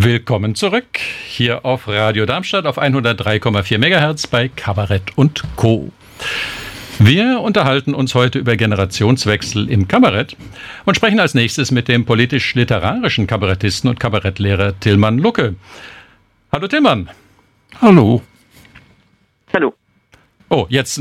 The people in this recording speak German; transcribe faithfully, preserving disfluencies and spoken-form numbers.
Willkommen zurück hier auf Radio Darmstadt auf hundertdrei Komma vier Megahertz bei Kabarett und Co. Wir unterhalten uns heute über Generationswechsel im Kabarett und sprechen als nächstes mit dem politisch-literarischen Kabarettisten und Kabarettlehrer Tilman Lucke. Hallo Tilman. Hallo. Hallo. Oh, jetzt